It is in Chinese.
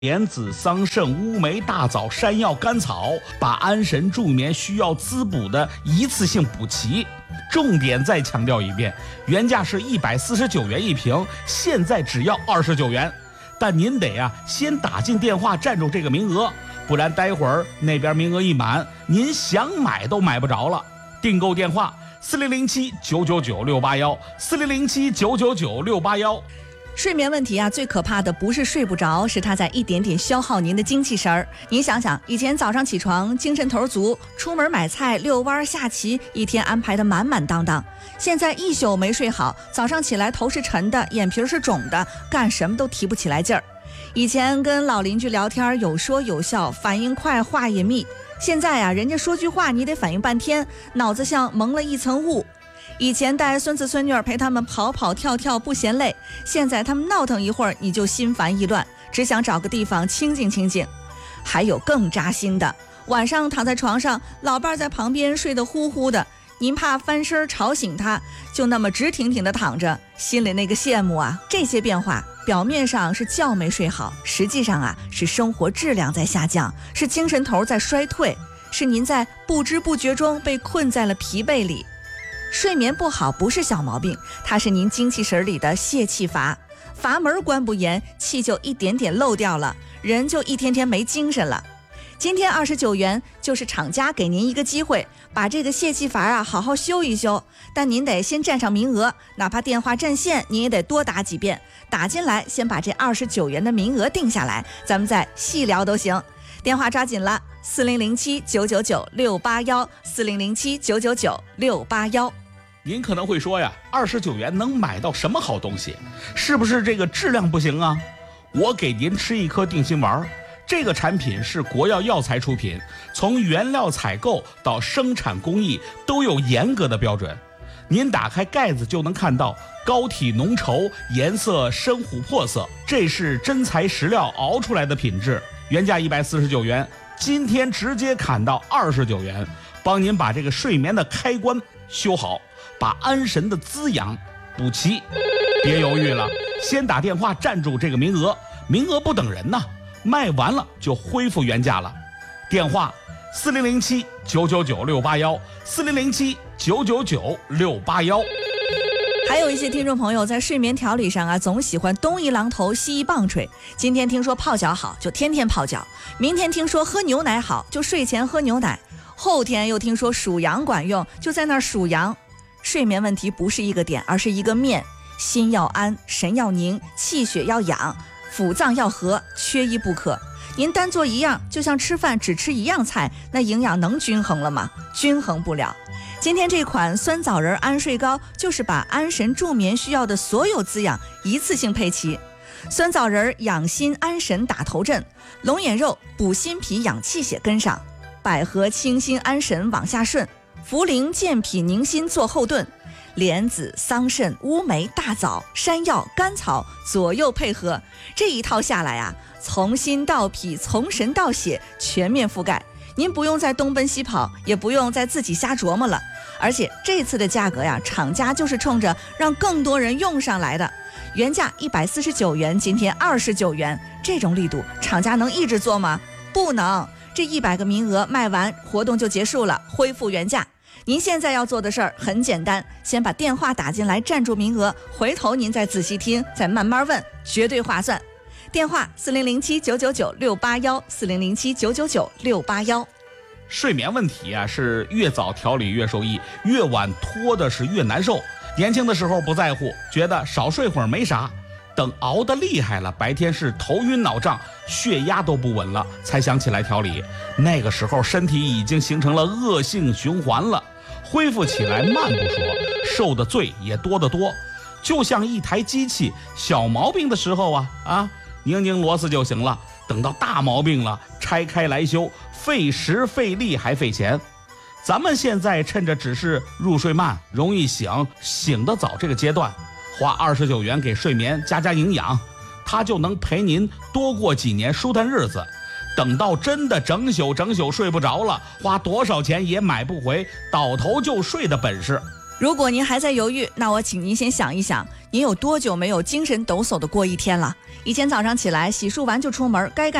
莲子、桑葚、乌梅、大枣、山药、甘草，把安神助眠需要滋补的一次性补齐。重点再强调一遍，原价是149元一瓶，现在只要29元。但您得先打进电话占住这个名额，不然待会儿那边名额一满，您想买都买不着了。订购电话4007-999-681，4007-999-681。 睡眠问题最可怕的不是睡不着，是它在一点点消耗您的精气神儿。您想想，以前早上起床精神头足，出门买菜、遛弯、下棋，一天安排的满满当当。现在一宿没睡好，早上起来头是沉的，眼皮是肿的，干什么都提不起来劲儿。以前跟老邻居聊天有说有笑，反应快，话也密。现在人家说句话你得反应半天，脑子像蒙了一层雾。以前带孙子孙女陪他们跑跑跳跳不嫌累，现在他们闹腾一会儿你就心烦意乱，只想找个地方清静清静。还有更扎心的，晚上躺在床上，老伴在旁边睡得呼呼的，您怕翻身吵醒他，就那么直挺挺的躺着，心里那个羡慕啊！这些变化表面上是觉没睡好，实际上是生活质量在下降，是精神头在衰退，是您在不知不觉中被困在了疲惫里。睡眠不好不是小毛病，它是您精气神里的泄气阀，阀门关不严，气就一点点漏掉了，人就一天天没精神了。今天29元就是厂家给您一个机会，把这个泄气阀好好修一修，但您得先占上名额，哪怕电话占线您也得多打几遍，打进来先把这29元的名额定下来，咱们再细聊都行。电话抓紧了，4007-999-681，4007-999-681。 您可能会说29元能买到什么好东西？是不是这个质量不行啊？我给您吃一颗定心丸，这个产品是国药药材出品，从原料采购到生产工艺都有严格的标准。您打开盖子就能看到膏体浓稠，颜色深琥珀色，这是真材实料熬出来的品质。原价149元，今天直接砍到29元，帮您把这个睡眠的开关修好，把安神的滋养补齐。别犹豫了，先打电话占住这个名额，名额不等人呐，卖完了就恢复原价了。电话4007-999-681，4007-999-681。 还有一些听众朋友在睡眠调理上总喜欢东一榔头西一棒槌。今天听说泡脚好，就天天泡脚；明天听说喝牛奶好，就睡前喝牛奶；后天又听说数羊管用，就在那儿数羊。睡眠问题不是一个点，而是一个面。心要安，神要宁，气血要养，腑脏要和，缺一不可。您单做一样，就像吃饭只吃一样菜，那营养能均衡了吗？均衡不了。今天这款酸枣仁安睡膏就是把安神助眠需要的所有滋养一次性配齐。酸枣仁养心安神打头阵，龙眼肉补心脾养气血跟上，百合清心安神往下顺，茯苓健脾宁心做后盾，莲子、桑葚、乌梅、大枣、山药、甘草左右配合，这一套下来从心到脾，从神到血，全面覆盖。您不用再东奔西跑，也不用再自己瞎琢磨了。而且这次的价格厂家就是冲着让更多人用上来的。原价149元，今天29元，这种力度，厂家能一直做吗？不能。这100个名额卖完，活动就结束了，恢复原价。您现在要做的事儿很简单，先把电话打进来占住名额，回头您再仔细听，再慢慢问，绝对划算。电话4007-999-681，4007-999-681。 睡眠问题是越早调理越受益，越晚拖的是越难受。年轻的时候不在乎，觉得少睡会儿没啥，等熬得厉害了，白天是头晕脑胀，血压都不稳了，才想起来调理。那个时候身体已经形成了恶性循环了，恢复起来慢不说，受的罪也多得多。就像一台机器，小毛病的时候拧拧螺丝就行了，等到大毛病了，拆开来修，费时费力还费钱。咱们现在趁着只是入睡慢，容易醒得早这个阶段，花29元给睡眠加营养，它就能陪您多过几年舒坦日子。等到真的整宿睡不着了，花多少钱也买不回倒头就睡的本事。 如果您还在犹豫，那我请您先想一想， 您有多久没有精神抖擞的过一天了？以前早上起来洗漱完就出门，该干